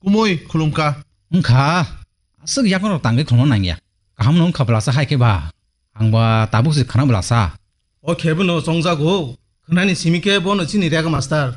구모이 쿨룸까 응가 쓱 약으로 당게 그런 난이야 감놈 카블라사 하이게 봐 앙바 따북스 카나블라사 개분어 정자고 그나니 재밌게 보는 진이래가 마스터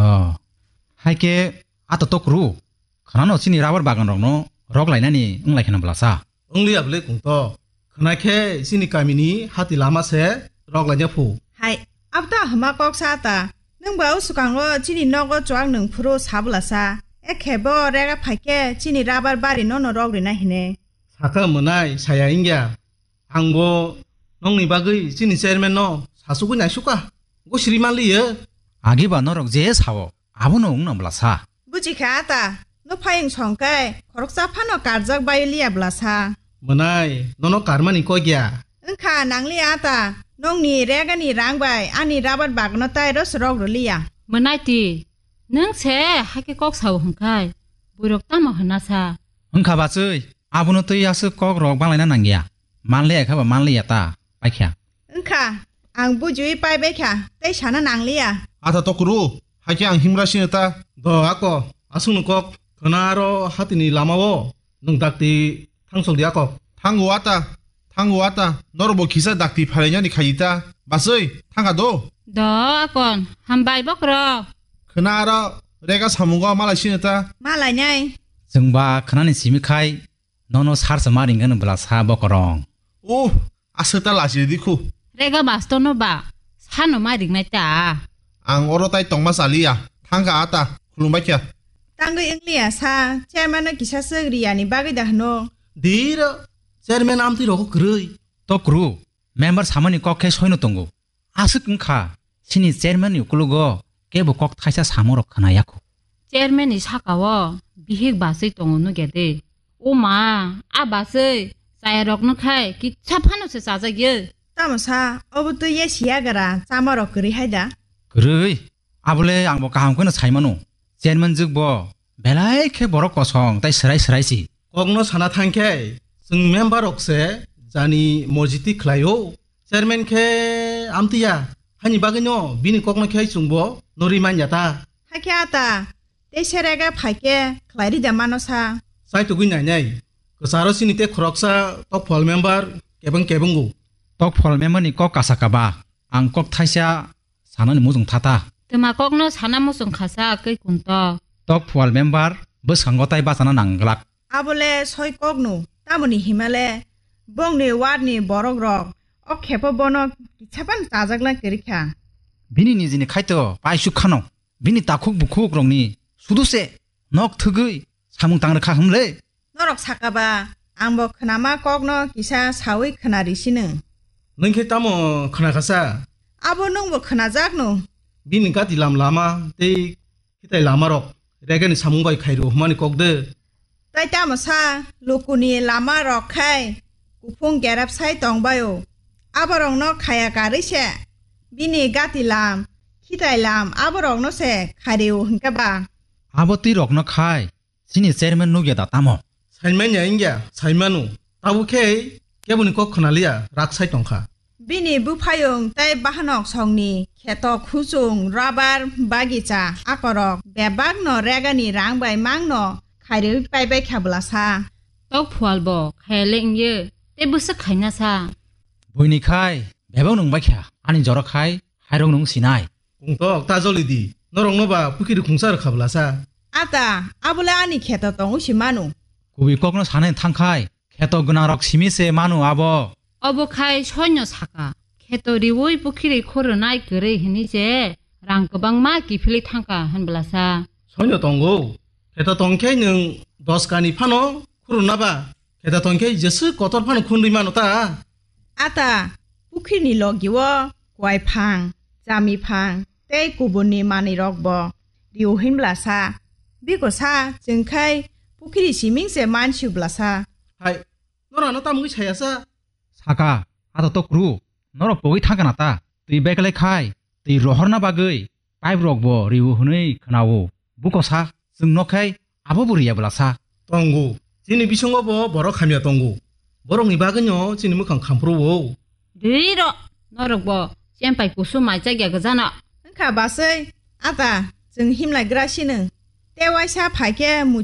하이게 아또 똑루 카나노 진이 라버 바간롱노 럭라이나니 응라이카나블라사 응리압레 공터 그나케 진이 까미니 하티 라마세 럭라냐푸 하이 앞다 하마꺽사다 능바우 수강로 진이 너거 조악 능프로 사블라사 에케버 레가 파이케 진이 라버 바리 노노 럭리나 히네 사카 문화이 사야인냐 앙보 농니 바그이 진이 체르맨노 사수고 냐슈까 고 시리말리여 아기바 너럭 제 사워 아부노 응나블라사 부지카다 너 파잉 성kai 거럭사 파노 가르작 바이리아 블라사 문화이 너노 카르마니 거기야 응카 낭리아다 농니 레가니 랑바이 아니 라버 바그노 타이러스 럭르리아 Menaiti, neng se hake kok sau hangkai, buruk tama hanasa. 응가바스이 아부노 또 야스 꼭 럭방라이나 난기야 만레 카바 만레야다 빠이캬 응카 앙 부주이 빠이베캬 떼샤나 낭리아 아타 똑그루 하기 앙 힘라시였다 너 아꺼 아승는 꼭 그나로 하더니 라마워 능닥디 탕송디 아꺼 탕고 왔다 너로 뭐 기사 닥디 파레냐니 가이다 맞어이 탕가도 Do akon, hambai bokro. 그나라 내가 사문과 말라시였다 말라냐이 정바 그나니 시미카이 너노 사르스 마링가는 블라사 버거롱 오 아스타 라시디쿠 Rega basto no ba, sano maring na ta. 앙 오로타이 똥마살리야 탕가 아따 굴rum바키야 땅거 잉리아 사 체마나 기사스 리아니 바기다노 디르 체르맨 암티로 그르이 또 그루 멤버 사모니 꼭해 소이노 동구 아스 응카 신이 제르머니 우클루고 깨부 꼭 타이사 사모로 카나야쿠 Chairman is hakawo, bihig basay tongo no gede. Oma, a basay, saya rok no kai, ki chapano se saza gil. 따무사 어부터 예시야가라 짜머러 그리 하이다 그르이 아블레 앙보 가함코는 사이마노 제르먼 즉보 벨라이케 버럭 거성 따이 스라이시 꼭노 사나 탕케 승 멤버 옥세 자니 모지티 클라요 체르맨 케 암티야 하니 바그뇨 비니 꼭노 케 중보 노리만 야다 하키아다 떼셔레가 파이케 클라리다 마노사 사이트 구이냐냐이 그 사로시니 때 크록사 또 폴 멤버 개봉구 똑 폴메머니 꼭 가사까바 앙꼭 타이샤 사나니 무중 타타 Tuma kok no sana musung khasa kai kunto. 똑 폴 멤버 버스간고 따이 바사나 낭글락 아볼레 서이꺽누 따무니 히말레 봉니 와드니 버럭럭 어케퍼 버너 기차반 짜작라 그리캬 비니 니지니 카이토 빠이슈 카노 비니 따쿡 부쿡 롱니 수두세 넉 특의 사뭉 땅르카 흠레 너럭 사까바 앙버 크나마 꺽너 기사 사위 크나리시는 능케 따모 크나가사 아보 농버 크나작누 비니 가디 람라마 테 히타이 라마록 레게니 사문과이 카이로 후마니 꼭드 따이 따무사 루쿠니 라마 럭카이 구풍 게랍 사이 덩바요 아버럭너 카야 가르셰 비니 가디 람 히타이 람 아버럭너세 카리오 흥까바 아버띠 럭너 카이 신이 제르먼 누게다 따모 살면 야인냐 살면우 따부케 깨보니 꼭 크날리야 락사이 똥카 비니 부파용 따이 바하녹 성니 케토 쿠중 라바 바기자 아거럭 베박너 레가니 랑바이 망너 카이르 빠이바이 캬블라사 Tok phual bo, khay leng ye, te busak khay na sa. 보이니 카이 매번 응바캬 아니 저러 카이 하롱 농 시나이 공떡 따졸리디 너롱 너바 부키리 공사를 가블라사 아따 아블레 아니 케토 똥우시마누 구비 꼭너 사네 탕카이 캐토 그나럭 시미세 마누 아버 Obo khay shonyo saka. Keto riwoi bukiri koro nai kere hini je, rang kebang ma ki pili tangka han belasa. 소녀 동고 게다 동케는 도스카니 파노 쿠르나바 게다 동케 이제스 거tor 파노 쿤리마노다 아따 부키니 러기워 과이팡 자미팡 떼 구보니 마니 럭버 리오힌 블라사 비고사 증카이 부키리 시밍세 만슈 블라사 하이 너라나 따무기 차야사 사가 아도 또 그루 너로 보이 탕가나다 띠 베글레 카이 띠 로허나 바그이 파이브록보 리우 흔의 그나우 부고사 승노카이 아버부리야 블라사 동고 지니 비숑어버 뭐러 가미야 동고 뭐렁 이박은요 지니 무칸 캄프로워 Riro, norok bo, siampai kusu mai jagya gazana. 응카 바스이 아따 증 힘라 그라시는 떼와샤 파게